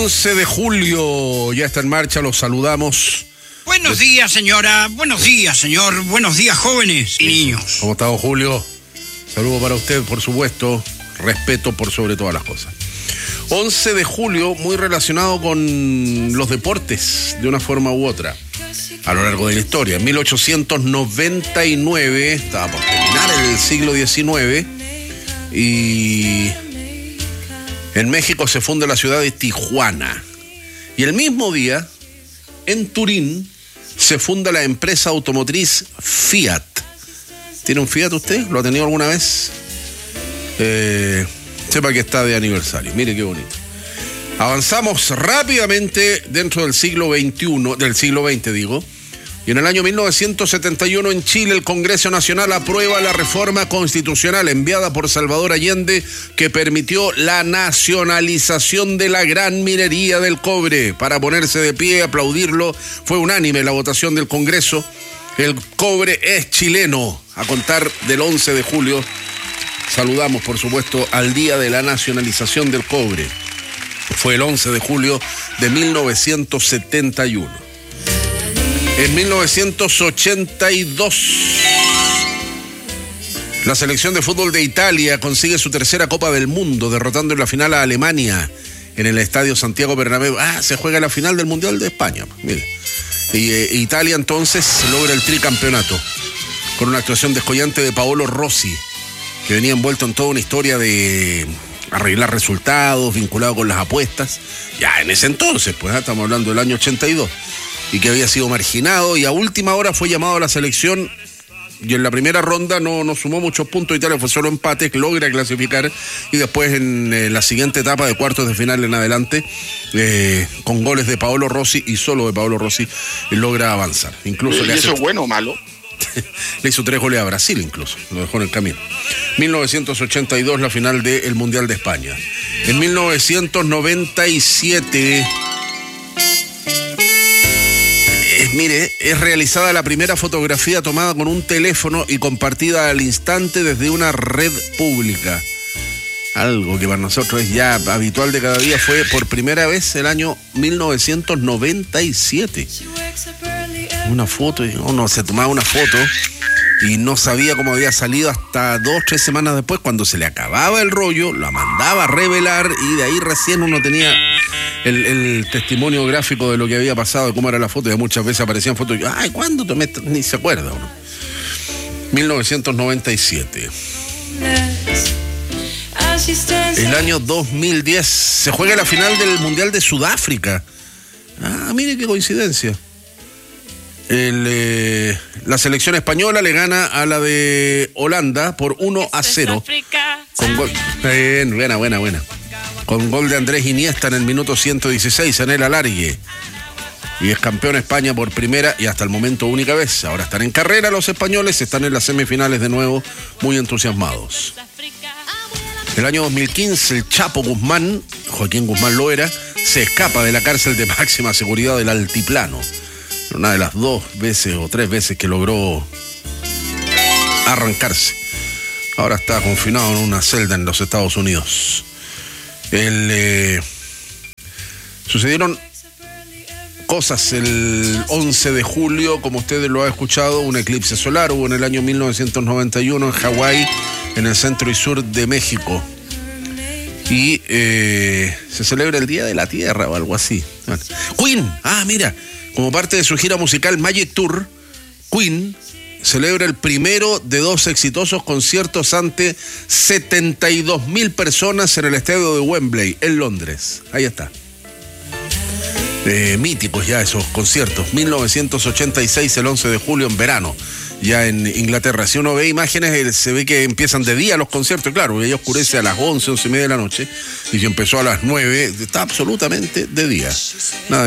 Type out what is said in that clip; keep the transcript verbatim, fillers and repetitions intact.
once de julio, ya está en marcha, los saludamos. Buenos días, señora. Buenos días, señor. Buenos días, jóvenes y niños. ¿Cómo está, don Julio? Saludo para usted, por supuesto. Respeto por sobre todas las cosas. once de julio, muy relacionado con los deportes, de una forma u otra, a lo largo de la historia. En mil ochocientos noventa y nueve, estaba por terminar el siglo diecinueve, y en México se funda la ciudad de Tijuana. Y el mismo día, en Turín, se funda la empresa automotriz Fiat. ¿Tiene un Fiat usted? ¿Lo ha tenido alguna vez? Eh, sepa que está de aniversario. Mire qué bonito. Avanzamos rápidamente dentro del siglo veintiuno, del siglo veinte digo, y en el año mil novecientos setenta y uno en Chile el Congreso Nacional aprueba la reforma constitucional enviada por Salvador Allende que permitió la nacionalización de la gran minería del cobre. Para ponerse de pie, aplaudirlo, fue unánime la votación del Congreso. El cobre es chileno. A contar del once de julio, saludamos por supuesto al día de la nacionalización del cobre. Fue el once de julio de mil novecientos setenta y uno. En mil novecientos ochenta y dos, la selección de fútbol de Italia consigue su tercera Copa del Mundo, derrotando en la final a Alemania en el Estadio Santiago Bernabéu. Ah, se juega la final del Mundial de España. Mire. Y eh, Italia entonces logra el tricampeonato con una actuación descollante de Paolo Rossi, que venía envuelto en toda una historia de arreglar resultados, vinculado con las apuestas. Ya en ese entonces, pues, ¿eh? Estamos hablando del año ochenta y dos. Y que había sido marginado y a última hora fue llamado a la selección y en la primera ronda no, no sumó muchos puntos. Italia fue solo empate, que logra clasificar, y después en eh, la siguiente etapa de cuartos de final en adelante, eh, con goles de Paolo Rossi y solo de Paolo Rossi, eh, logra avanzar. Incluso ¿Y le eso hace... es bueno o malo? Le hizo tres goles a Brasil incluso, lo dejó en el camino. mil novecientos ochenta y dos, la final del Mundial de España. En mil novecientos noventa y siete... Mire, es realizada la primera fotografía tomada con un teléfono y compartida al instante desde una red pública. Algo que para nosotros es ya habitual de cada día. Fue por primera vez el año mil novecientos noventa y siete. Una foto, y uno se tomaba una foto y no sabía cómo había salido hasta dos, tres semanas después, cuando se le acababa el rollo, la mandaba a revelar y de ahí recién uno tenía el, el testimonio gráfico de lo que había pasado, de cómo era la foto. Y muchas veces aparecían fotos y, ay, ¿cuándo tomé esto? Ni se acuerda uno. mil novecientos noventa y siete. El año dos mil diez se juega la final del Mundial de Sudáfrica. Ah, mire qué coincidencia. El, eh, la selección española le gana a la de Holanda por uno a cero. Con gol, bien, buena, buena, buena. Con gol de Andrés Iniesta en el minuto ciento dieciséis en el alargue. Y es campeón España por primera y hasta el momento única vez. Ahora están en carrera los españoles, están en las semifinales de nuevo, muy entusiasmados. El año dos mil quince, el Chapo Guzmán, Joaquín Guzmán lo era, se escapa de la cárcel de máxima seguridad del Altiplano. Una de las dos veces o tres veces que logró arrancarse. Ahora está confinado en una celda en los Estados Unidos. El, eh, sucedieron cosas el once de julio, como ustedes lo han escuchado, un eclipse solar hubo en el año mil novecientos noventa y uno en Hawái, en el centro y sur de México. Y eh, se celebra el Día de la Tierra o algo así. Bueno. Queen, ah, mira. Como parte de su gira musical Magic Tour, Queen celebra el primero de dos exitosos conciertos ante setenta y dos mil personas en el estadio de Wembley, en Londres. Ahí está. Eh, míticos ya esos conciertos. mil novecientos ochenta y seis, el once de julio, en verano, ya en Inglaterra. Si uno ve imágenes, se ve que empiezan de día los conciertos, claro, ya oscurece a las once, once y media de la noche, y que empezó a las nueve, está absolutamente de día. Nada